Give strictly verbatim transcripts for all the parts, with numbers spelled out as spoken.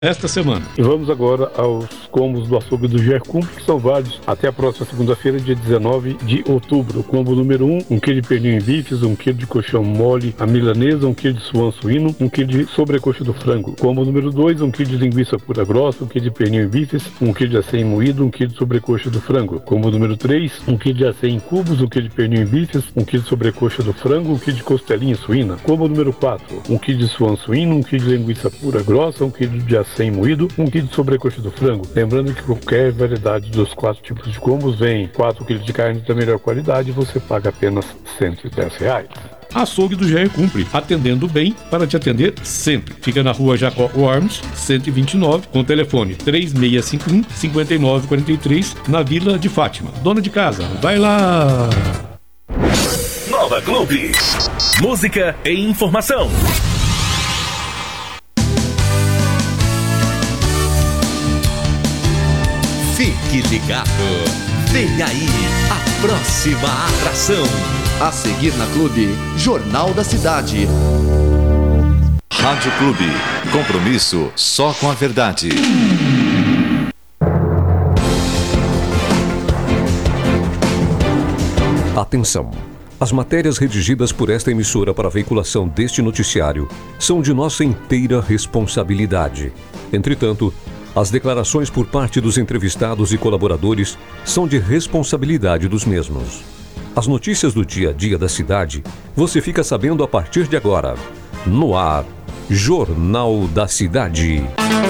esta semana. E vamos agora aos combos do açougue do G E Cumpre, que são válidos até a próxima segunda-feira, dia dezenove de outubro. Combo número um, um quilo de pernil em bifes, um quilo de coxão mole a milanesa, um quilo de suan suíno, um quilo de sobrecoxa do frango. Combo número dois, um quilo de linguiça pura grossa, um quilo de pernil em bifes, um quilo de acém moído, um quilo de sobrecoxa do frango. Combo número três, um quilo de acém em cubos, um quilo de pernil em bifes, um quilo de sobrecoxa do frango, um quilo de costelinha suína. Combo número quatro, um quilo de suan suíno, um quilo de linguiça pura grossa, um quilo de acém sem moído, um quilo de sobrecoxa do frango. Lembrando que qualquer variedade dos quatro tipos de combos vem quatro quilos de carne da melhor qualidade e você paga apenas cento e dez reais. Açougue do G E Cumpre, atendendo bem para te atender sempre. Fica na rua Jacó Worms, cento e vinte e nove, com telefone três seis cinco um, cinco nove quatro três, na Vila de Fátima. Dona de casa, vai lá! Nova Clube. Música e informação. Fique ligado. Vem aí a próxima atração. A seguir na Clube, Jornal da Cidade. Rádio Clube. Compromisso só com a verdade. Atenção! As matérias redigidas por esta emissora para a veiculação deste noticiário são de nossa inteira responsabilidade. Entretanto, as declarações por parte dos entrevistados e colaboradores são de responsabilidade dos mesmos. As notícias do dia a dia da cidade você fica sabendo a partir de agora. No ar, Jornal da Cidade.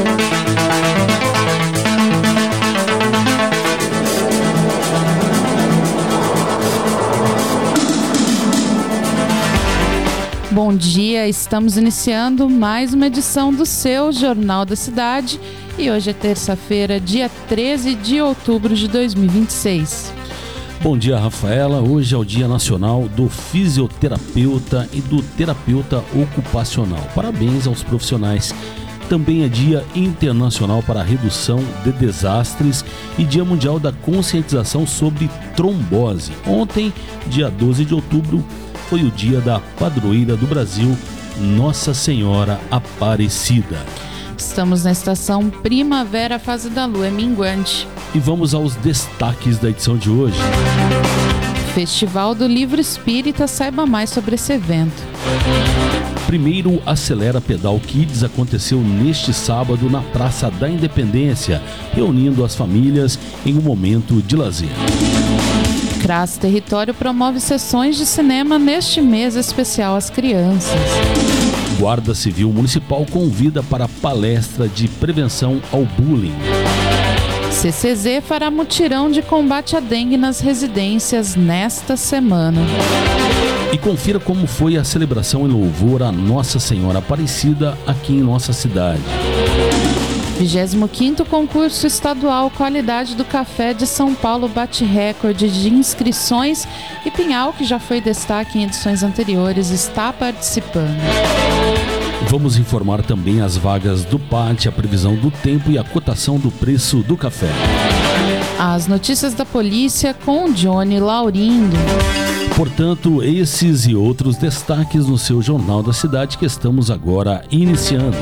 Bom dia, estamos iniciando mais uma edição do seu Jornal da Cidade e hoje é terça-feira, dia treze de outubro de dois mil e vinte e seis. Bom dia, Rafaela. Hoje é o Dia Nacional do Fisioterapeuta e do Terapeuta Ocupacional. Parabéns aos profissionais. Também é Dia Internacional para a Redução de Desastres e Dia Mundial da Conscientização sobre Trombose. Ontem, dia doze de outubro, foi o dia da padroeira do Brasil, Nossa Senhora Aparecida. Estamos na estação Primavera, fase da lua é minguante. E vamos aos destaques da edição de hoje. Festival do Livro Espírita, saiba mais sobre esse evento. Primeiro Acelera Pedal Kids aconteceu neste sábado na Praça da Independência, reunindo as famílias em um momento de lazer. CRAS Território promove sessões de cinema neste mês especial às crianças. Guarda Civil Municipal convida para palestra de prevenção ao bullying. C C Z fará mutirão de combate à dengue nas residências nesta semana. E confira como foi a celebração em louvor a Nossa Senhora Aparecida aqui em nossa cidade. vigésimo quinto Concurso Estadual Qualidade do Café de São Paulo bate recorde de inscrições e Pinhal, que já foi destaque em edições anteriores, está participando. Vamos informar também as vagas do P A T, a previsão do tempo e a cotação do preço do café. As notícias da polícia com Johnny Laurindo. Portanto, esses e outros destaques no seu Jornal da Cidade que estamos agora iniciando.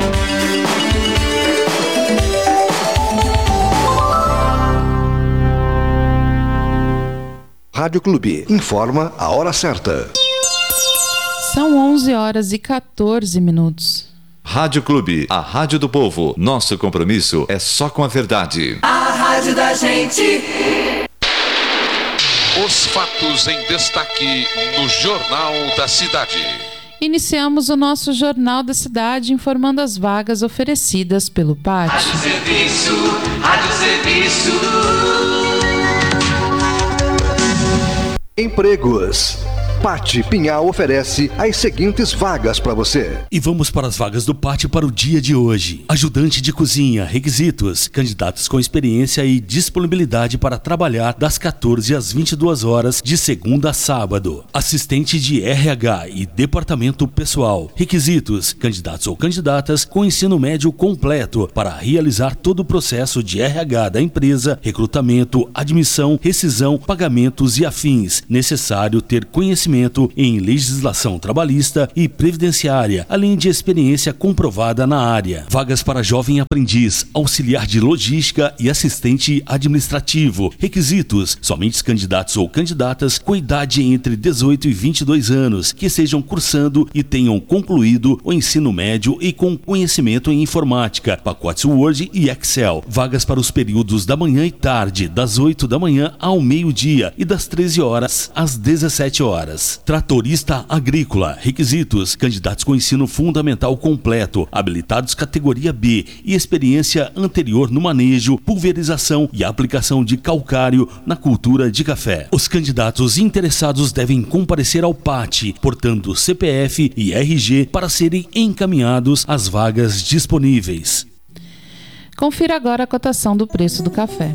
Rádio Clube informa a hora certa. São onze horas e quatorze minutos. Rádio Clube, a rádio do povo. Nosso compromisso é só com a verdade. A rádio da gente. Os fatos em destaque no Jornal da Cidade. Iniciamos o nosso Jornal da Cidade informando as vagas oferecidas pelo P A T. Rádio Serviço, Rádio Serviço. Empregos. P A T Pinhal oferece as seguintes vagas para você. E vamos para as vagas do P A T para o dia de hoje. Ajudante de cozinha, requisitos, candidatos com experiência e disponibilidade para trabalhar das quatorze às vinte e duas horas de segunda a sábado. Assistente de R H e departamento pessoal, requisitos, candidatos ou candidatas com ensino médio completo para realizar todo o processo de R H da empresa, recrutamento, admissão, rescisão, pagamentos e afins. Necessário ter conhecimento conhecimento em legislação trabalhista e previdenciária, além de experiência comprovada na área. Vagas para jovem aprendiz, auxiliar de logística e assistente administrativo. Requisitos: somente candidatos ou candidatas com idade entre dezoito e vinte e dois anos, que estejam cursando e tenham concluído o ensino médio e com conhecimento em informática, pacotes Word e Excel. Vagas para os períodos da manhã e tarde, das oito da manhã ao meio-dia e das treze horas às dezessete horas. Tratorista agrícola. Requisitos: candidatos com ensino fundamental completo, habilitados categoria B e experiência anterior no manejo, pulverização e aplicação de calcário na cultura de café. Os candidatos interessados devem comparecer ao P A T, portando C P F e R G para serem encaminhados às vagas disponíveis. Confira agora a cotação do preço do café.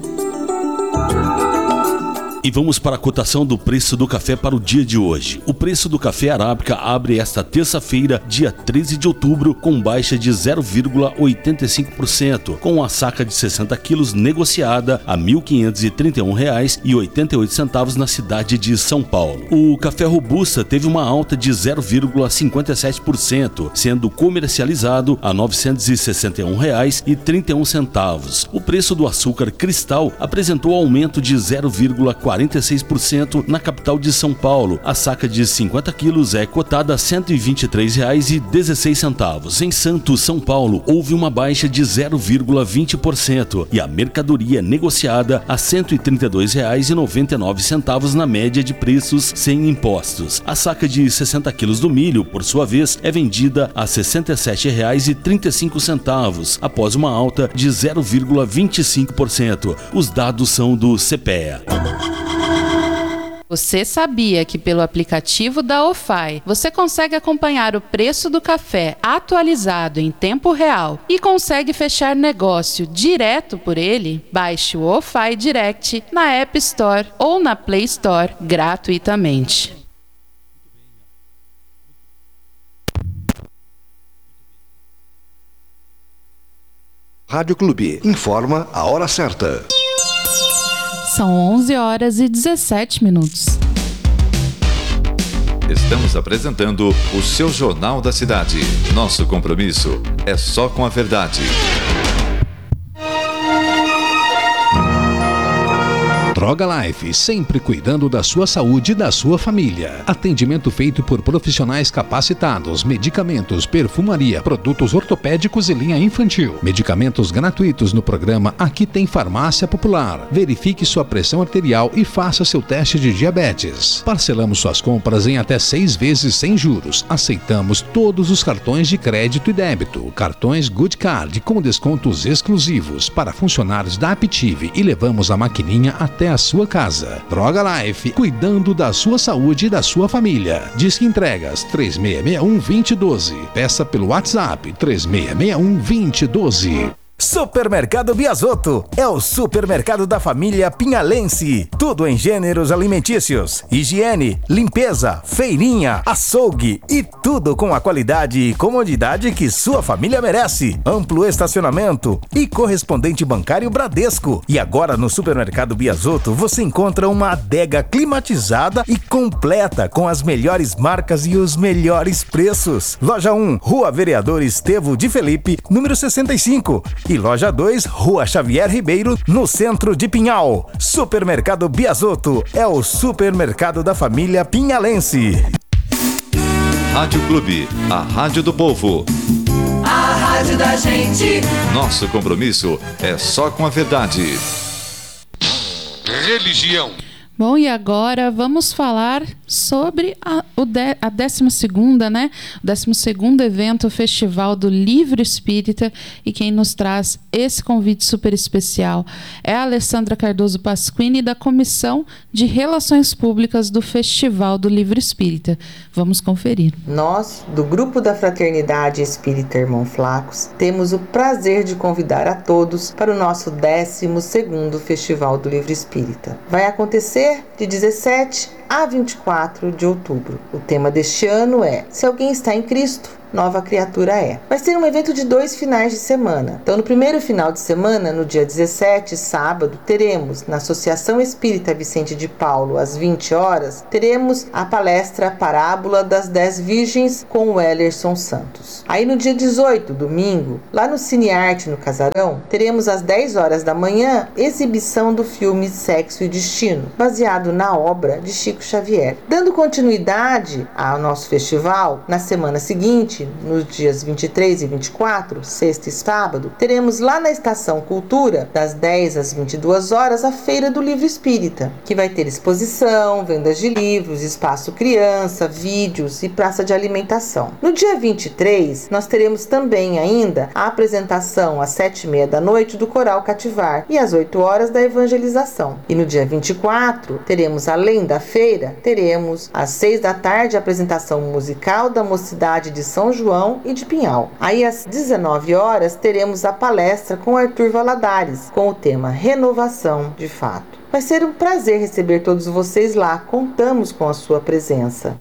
E vamos para a cotação do preço do café para o dia de hoje. O preço do café arábica abre esta terça-feira, dia treze de outubro, com baixa de zero vírgula oitenta e cinco por cento, com a saca de sessenta quilos negociada a mil quinhentos e trinta e um reais e oitenta e oito centavos na cidade de São Paulo. O café robusta teve uma alta de zero vírgula cinquenta e sete por cento, sendo comercializado a novecentos e sessenta e um reais e trinta e um centavos. O preço do açúcar cristal apresentou aumento de zero vírgula quarenta e seis por cento na capital de São Paulo. A saca de cinquenta quilos é cotada a cento e vinte e três reais e dezesseis centavos. Em Santos, São Paulo, houve uma baixa de zero vírgula vinte por cento e a mercadoria negociada a cento e trinta e dois reais e noventa e nove centavos na média de preços sem impostos. A saca de sessenta quilos do milho, por sua vez, é vendida a sessenta e sete reais e trinta e cinco centavos, após uma alta de zero vírgula vinte e cinco por cento. Os dados são do C P E A. Você sabia que pelo aplicativo da O F A I você consegue acompanhar o preço do café atualizado em tempo real e consegue fechar negócio direto por ele? Baixe o O F A I Direct na App Store ou na Play Store gratuitamente. Rádio Clube informa a hora certa. São onze horas e dezessete minutos. Estamos apresentando o seu Jornal da Cidade. Nosso compromisso é só com a verdade. Droga Life, sempre cuidando da sua saúde e da sua família. Atendimento feito por profissionais capacitados, medicamentos, perfumaria, produtos ortopédicos e linha infantil. Medicamentos gratuitos no programa Aqui Tem Farmácia Popular. Verifique sua pressão arterial e faça seu teste de diabetes. Parcelamos suas compras em até seis vezes sem juros. Aceitamos todos os cartões de crédito e débito. Cartões Good Card com descontos exclusivos para funcionários da Aptive e levamos a maquininha até a sua casa. Droga Life, cuidando da sua saúde e da sua família. Disque entregas três seis seis um, dois zero um dois. Peça pelo WhatsApp três seis seis um, dois zero um dois. Supermercado Biasotto é o supermercado da família pinhalense. Tudo em gêneros alimentícios, higiene, limpeza, feirinha, açougue e tudo com a qualidade e comodidade que sua família merece. Amplo estacionamento e correspondente bancário Bradesco. E agora no Supermercado Biasotto você encontra uma adega climatizada e completa com as melhores marcas e os melhores preços. Loja um, Rua Vereador Estevo de Felipe, número sessenta e cinco. E Loja dois, Rua Xavier Ribeiro, no centro de Pinhal. Supermercado Biasotto é o supermercado da família pinhalense. Rádio Clube, a rádio do povo. A rádio da gente. Nosso compromisso é só com a verdade. Religião. Bom, e agora vamos falar sobre a, o de, a décima segunda, né? O décimo segundo evento, o Festival do Livro Espírita, e quem nos traz esse convite super especial é a Alessandra Cardoso Pasquini, da Comissão de Relações Públicas do Festival do Livro Espírita. Vamos conferir. Nós, do Grupo da Fraternidade Espírita Irmão Flacos, temos o prazer de convidar a todos para o nosso décimo segundo Festival do Livro Espírita. Vai acontecer de dezessete a vinte e quatro de outubro. O tema deste ano é: se alguém está em Cristo, nova criatura é. Vai ser um evento de dois finais de semana. Então, no primeiro final de semana, no dia dezessete, sábado, teremos na Associação Espírita Vicente de Paulo, às vinte horas, teremos a palestra Parábola das Dez Virgens com o Ellerson Santos. Aí no dia dezoito, domingo, lá no Cinearte, no Casarão, teremos às dez horas da manhã exibição do filme Sexo e Destino, baseado na obra de Chico Xavier. Dando continuidade ao nosso festival, na semana seguinte, nos dias vinte e três e vinte e quatro, sexta e sábado, teremos lá na Estação Cultura, das dez às vinte e duas horas, a Feira do Livro Espírita, que vai ter exposição, vendas de livros, espaço criança, vídeos e praça de alimentação. No dia vinte e três, nós teremos também ainda a apresentação às sete e meia da noite do Coral Cativar e às oito horas da evangelização. E no dia vinte e quatro, teremos, além da feira, teremos às seis da tarde a apresentação musical da Mocidade de São João e de Pinhal. Aí às dezenove horas teremos a palestra com Arthur Valadares, com o tema Renovação de Fato. Vai ser um prazer receber todos vocês lá, contamos com a sua presença.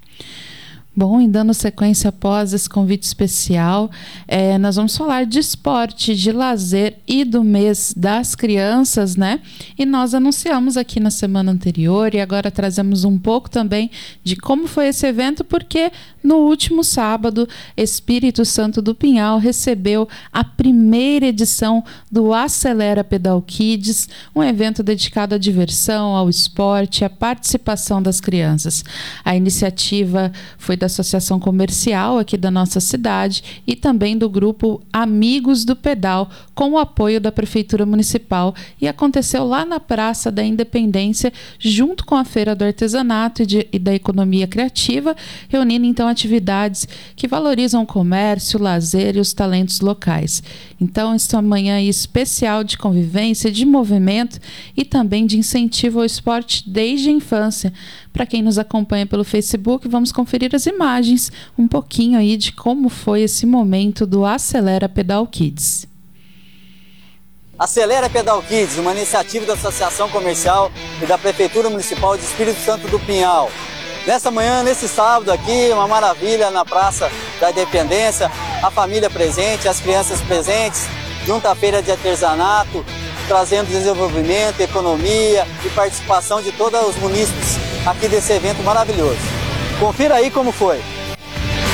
Bom, e dando sequência após esse convite especial, é, nós vamos falar de esporte, de lazer e do mês das crianças, né? E nós anunciamos aqui na semana anterior e agora trazemos um pouco também de como foi esse evento, porque no último sábado, Espírito Santo do Pinhal recebeu a primeira edição do Acelera Pedal Kids, um evento dedicado à diversão, ao esporte, à participação das crianças. A iniciativa foi da Associação Comercial aqui da nossa cidade e também do grupo Amigos do Pedal, com o apoio da Prefeitura Municipal, e aconteceu lá na Praça da Independência, junto com a Feira do Artesanato e, de, e da Economia Criativa, reunindo então atividades que valorizam o comércio, o lazer e os talentos locais. Então, esta manhã especial de convivência, de movimento e também de incentivo ao esporte desde a infância. Para quem nos acompanha pelo Facebook, vamos conferir as imagens, um pouquinho aí de como foi esse momento do Acelera Pedal Kids. Acelera Pedal Kids, uma iniciativa da Associação Comercial e da Prefeitura Municipal de Espírito Santo do Pinhal. Nessa manhã, nesse sábado aqui, uma maravilha na Praça da Independência, a família presente, as crianças presentes, junto à feira de artesanato, trazendo desenvolvimento, economia e participação de todos os munícipes aqui desse evento maravilhoso. Confira aí como foi.